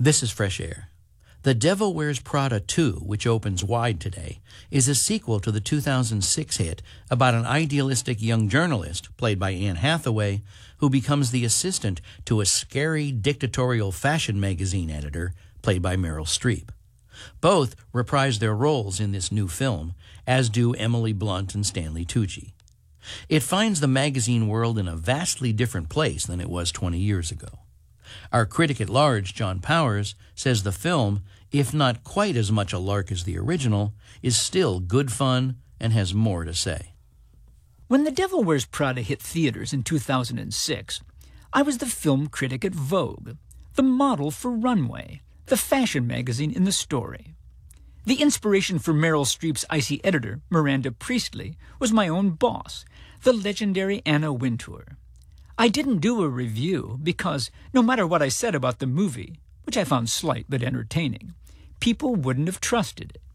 This is Fresh Air. The Devil Wears Prada 2, which opens wide today, is a sequel to the 2006 hit about an idealistic young journalist, played by Anne Hathaway, who becomes the assistant to a scary dictatorial fashion magazine editor, played by Meryl Streep. Both reprise their roles in this new film, as do Emily Blunt and Stanley Tucci. It finds the magazine world in a vastly different place than it was 20 years ago. Our critic at large, John Powers, says the film, if not quite as much a lark as the original, is still good fun and has more to say. When The Devil Wears Prada hit theaters in 2006, I was the film critic at Vogue, the model for Runway, the fashion magazine in the story. The inspiration for Meryl Streep's icy editor, Miranda Priestley, was my own boss, the legendary Anna Wintour. I didn't do a review because, no matter what I said about the movie, which I found slight but entertaining, people wouldn't have trusted it.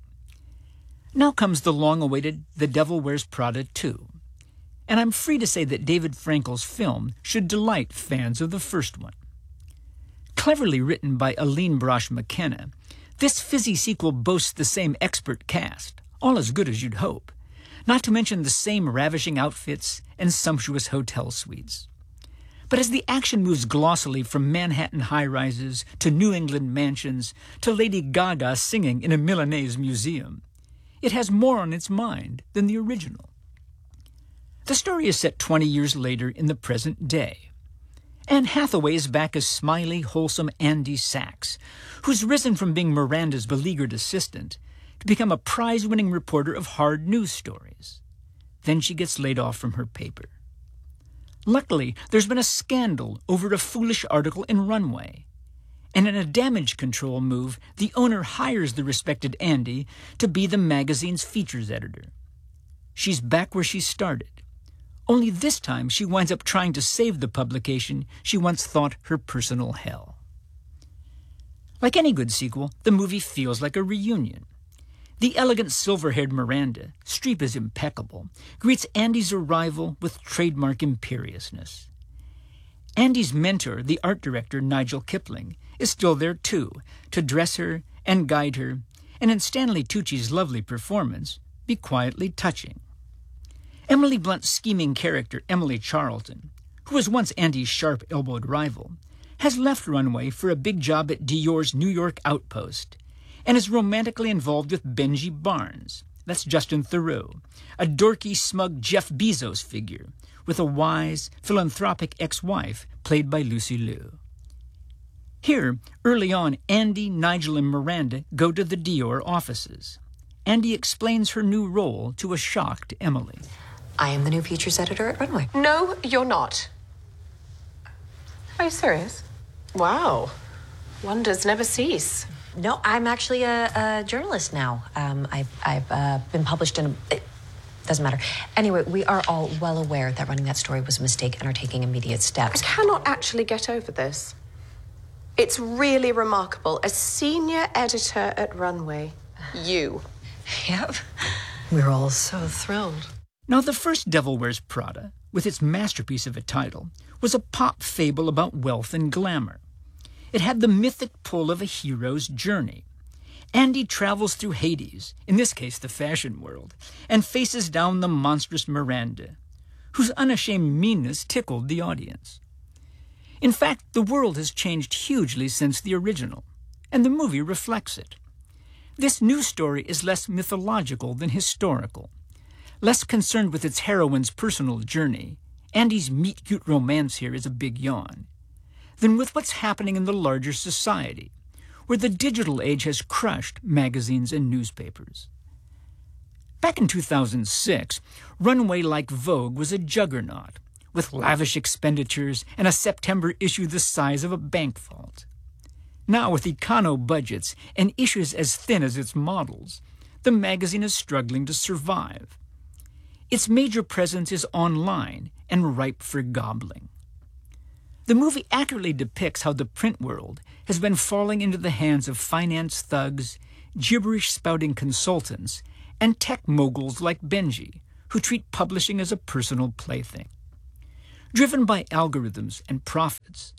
Now comes the long-awaited The Devil Wears Prada 2, and I'm free to say that David Frankel's film should delight fans of the first one. Cleverly written by Aline Brosh McKenna, this fizzy sequel boasts the same expert cast, all as good as you'd hope, not to mention the same ravishing outfits and sumptuous hotel suites. But as the action moves glossily from Manhattan high-rises to New England mansions to Lady Gaga singing in a Milanese museum, it has more on its mind than the original. The story is set 20 years later in the present day. Anne Hathaway is back as smiley, wholesome Andy Sachs, who's risen from being Miranda's beleaguered assistant to become a prize-winning reporter of hard news stories. Then she gets laid off from her paper. Luckily, there's been a scandal over a foolish article in Runway. And in a damage control move, the owner hires the respected Andy to be the magazine's features editor. She's back where she started. Only this time she winds up trying to save the publication she once thought her personal hell. Like any good sequel, the movie feels like a reunion. The elegant silver-haired Miranda, Streep is impeccable, greets Andy's arrival with trademark imperiousness. Andy's mentor, the art director Nigel Kipling, is still there too, to dress her and guide her, and in Stanley Tucci's lovely performance, be quietly touching. Emily Blunt's scheming character, Emily Charlton, who was once Andy's sharp-elbowed rival, has left Runway for a big job at Dior's New York outpost, and is romantically involved with Benji Barnes, that's Justin Theroux, a dorky, smug Jeff Bezos figure, with a wise, philanthropic ex-wife played by Lucy Liu. Here, early on, Andy, Nigel, and Miranda go to the Dior offices. Andy explains her new role to a shocked Emily. I am the new features editor at Runway. No, you're not. Are you serious? Wow. Wonders never cease. No, I'm actually a journalist now. I've been published in a... It doesn't matter. Anyway, we are all well aware that running that story was a mistake and are taking immediate steps. I cannot actually get over this. It's really remarkable. A senior editor at Runway. You. Yep. We're all so thrilled. Now, the first Devil Wears Prada, with its masterpiece of a title, was a pop fable about wealth and glamour. It had the mythic pull of a hero's journey. Andy travels through Hades, in this case the fashion world, and faces down the monstrous Miranda, whose unashamed meanness tickled the audience. In fact, the world has changed hugely since the original, and the movie reflects it. This new story is less mythological than historical, less concerned with its heroine's personal journey. Andy's meet-cute romance here is a big yawn, than with what's happening in the larger society, where the digital age has crushed magazines and newspapers. Back in 2006, Runway, like Vogue, was a juggernaut, with lavish expenditures and a September issue the size of a bank vault. Now, with econo budgets and issues as thin as its models, the magazine is struggling to survive. Its major presence is online and ripe for gobbling. The movie accurately depicts how the print world has been falling into the hands of finance thugs, gibberish-spouting consultants, and tech moguls like Benji, who treat publishing as a personal plaything. Driven by algorithms and profits,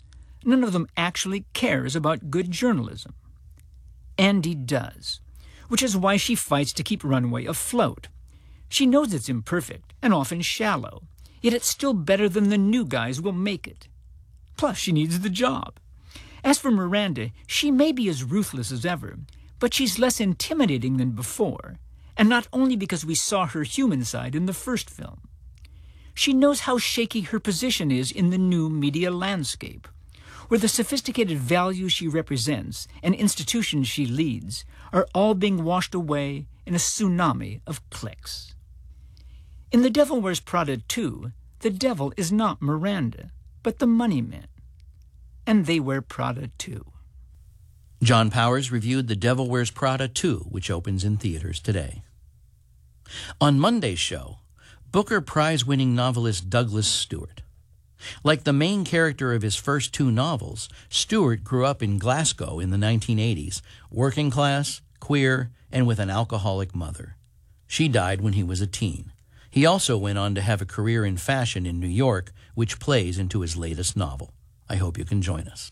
none of them actually cares about good journalism. Andy does, which is why she fights to keep Runway afloat. She knows it's imperfect and often shallow, yet it's still better than the new guys will make it. Plus, she needs the job. As for Miranda, she may be as ruthless as ever, but she's less intimidating than before, and not only because we saw her human side in the first film. She knows how shaky her position is in the new media landscape, where the sophisticated values she represents and institutions she leads are all being washed away in a tsunami of clicks. In The Devil Wears Prada 2, the devil is not Miranda, but the money men. And they wear Prada too. John Powers reviewed The Devil Wears Prada 2, which opens in theaters today. On Monday's show, Booker Prize-winning novelist Douglas Stewart. Like the main character of his first two novels, Stewart grew up in Glasgow in the 1980s, working class, queer, and with an alcoholic mother. She died when he was a teen. He also went on to have a career in fashion in New York, which plays into his latest novel. I hope you can join us.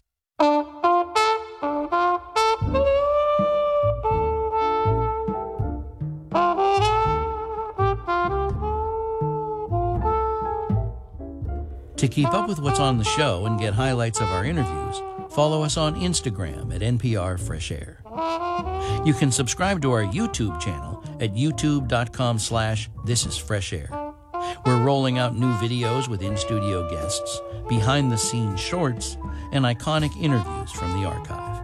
To keep up with what's on the show and get highlights of our interviews, follow us on Instagram at NPR Fresh Air. You can subscribe to our YouTube channel at youtube.com/thisisfreshair. We're rolling out new videos with in-studio guests, behind-the-scenes shorts, and iconic interviews from the archive.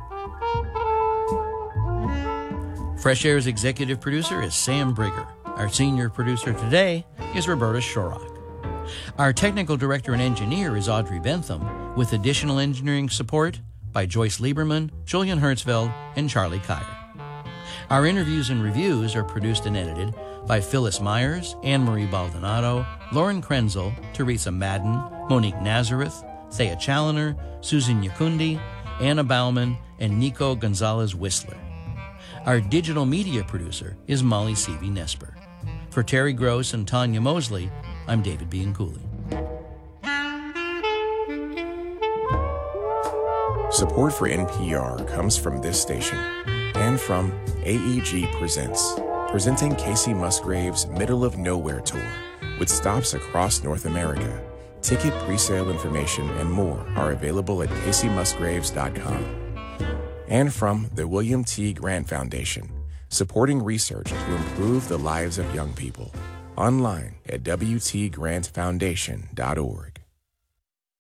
Fresh Air's executive producer is Sam Brigger. Our senior producer today is Roberta Shorrock. Our technical director and engineer is Audrey Bentham, with additional engineering support by Joyce Lieberman, Julian Hertzfeld, and Charlie Kyer. Our interviews and reviews are produced and edited by Phyllis Myers, Anne-Marie Baldonado, Lauren Krenzel, Teresa Madden, Monique Nazareth, Thea Challoner, Susan Yakundi, Anna Bauman, and Nico Gonzalez-Whistler. Our digital media producer is Molly Seavey-Nesper. For Terry Gross and Tanya Mosley, I'm David Bianculli. Support for NPR comes from this station and from AEG Presents, presenting Casey Musgrave's Middle of Nowhere Tour with stops across North America. Ticket presale information and more are available at caseymusgraves.com. And from the William T. Grant Foundation, supporting research to improve the lives of young people. Online at WTGrantFoundation.org.